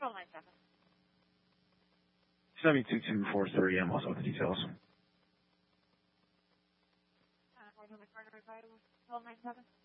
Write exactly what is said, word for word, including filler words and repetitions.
twelve nine seven. seven two two four three, I'm also with the details. Uh, twelve nine seven.